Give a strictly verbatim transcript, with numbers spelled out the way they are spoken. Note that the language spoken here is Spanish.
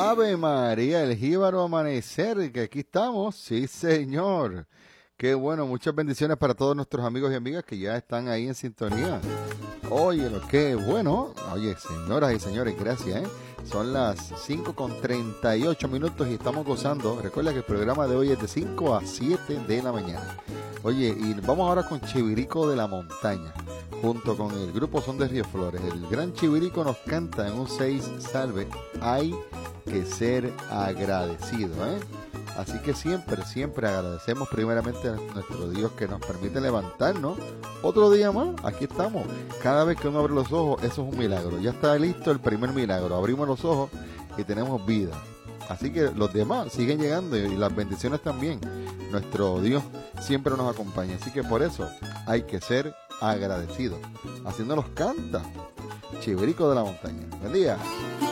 Ave María, el jíbaro amanecer, que aquí estamos, sí señor. Qué bueno, muchas bendiciones para todos nuestros amigos y amigas que ya están ahí en sintonía. Oye, lo que bueno, oye, señoras y señores, gracias, ¿eh? Son las cinco con treinta y ocho minutos y estamos gozando. Recuerda que el programa de hoy es de cinco a siete de la mañana. Oye, y vamos ahora con Chivirico de la Montaña, junto con el grupo Son de Río Flores. El gran Chivirico nos canta en un seis salve, hay que ser agradecido, ¿eh? Así que siempre, siempre agradecemos primeramente a nuestro Dios que nos permite levantarnos otro día más. Aquí estamos. Cada vez que uno abre los ojos, eso es un milagro. Ya está listo el primer milagro. Abrimos los ojos y tenemos vida. Así que los demás siguen llegando y las bendiciones también. Nuestro Dios siempre nos acompaña. Así que por eso hay que ser agradecidos. Haciéndolos canta Chivirico de la Montaña. Buen día.